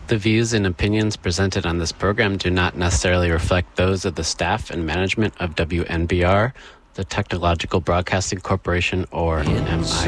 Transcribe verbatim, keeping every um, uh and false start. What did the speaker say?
The views and opinions presented on this program do not necessarily reflect those of the staff and management of W N B R, the Technological Broadcasting Corporation, or M I